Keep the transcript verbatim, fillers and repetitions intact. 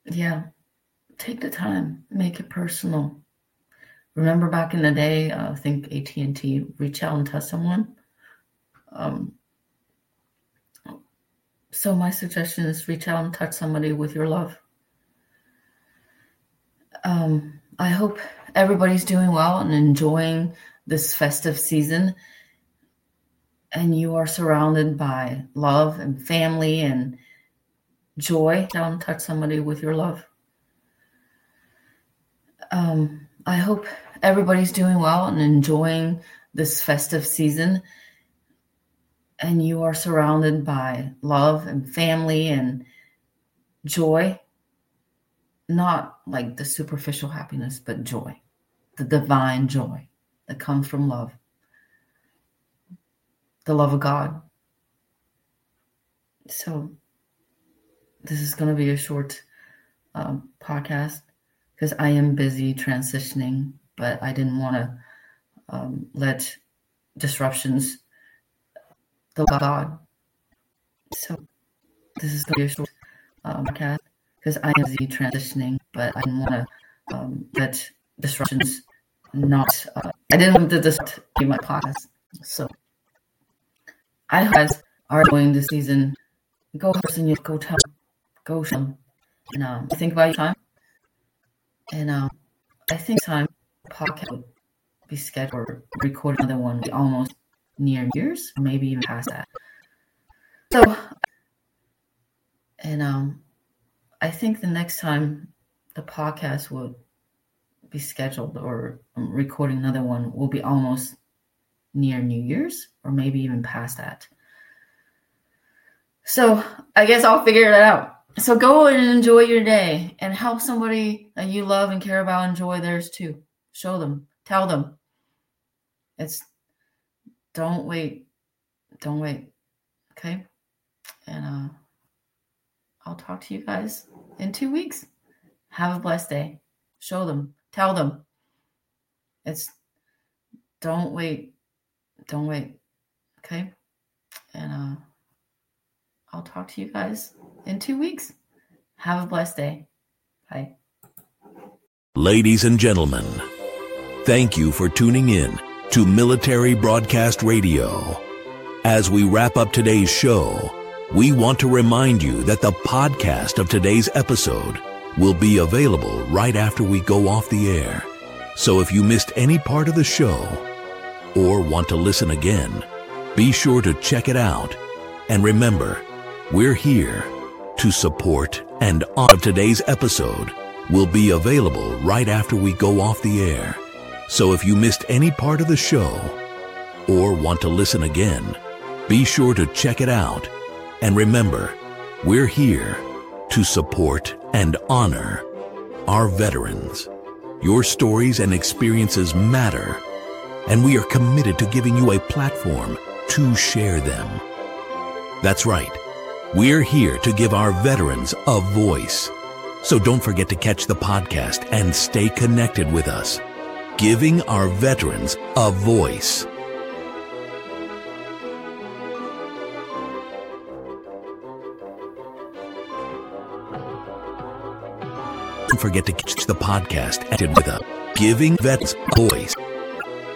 yeah, take the time, make it personal. Remember back in the day, uh, I think A T and T, reach out and touch someone. Um, so my suggestion is reach out and touch somebody with your love. Um, I hope everybody's doing well and enjoying this festive season, and you are surrounded by love and family and joy. Reach out and touch somebody with your love. Um, I hope everybody's doing well and enjoying this festive season, and you are surrounded by love and family and joy. Not like the superficial happiness, but joy, the divine joy that comes from love, the love of God. So this is going to be a short um, podcast because I am busy transitioning, but I didn't want to um, let disruptions, the love of God. So this is going to be a short um, podcast because I am busy transitioning, but I didn't want to um, let disruptions not, uh, I didn't want to disrupt my podcast. So I hope you guys are enjoying this season. Go person, you go tell, go show them. And um, think about your time. And um, I think time podcast would be scheduled or record another one be almost near years, maybe even past that. So, and um, I think the next time the podcast will be scheduled or recording another one will be almost near New Year's or maybe even past that. So I guess I'll figure that out. So go and enjoy your day and help somebody that you love and care about enjoy theirs too. Show them, tell them. It's don't wait. Don't wait. Okay. And uh, I'll talk to you guys in two weeks. Have a blessed day. Show them, tell them. It's don't wait. Don't wait. Okay. And uh, I'll talk to you guys in two weeks. Have a blessed day. Bye. Ladies and gentlemen, thank you for tuning in to Military Broadcast Radio. As we wrap up today's show, we want to remind you that the podcast of today's episode will be available right after we go off the air. So if you missed any part of the show or want to listen again, be sure to check it out. And remember, we're here to support and honor. Today's episode will be available right after we go off the air. So if you missed any part of the show or want to listen again, be sure to check it out. And remember, we're here to support and honor our veterans. Your stories and experiences matter, and we are committed to giving you a platform to share them. That's right. We're here to give our veterans a voice. So don't forget to catch the podcast and stay connected with us, giving our veterans a voice. Don't forget to catch the podcast and with us, giving vets a voice.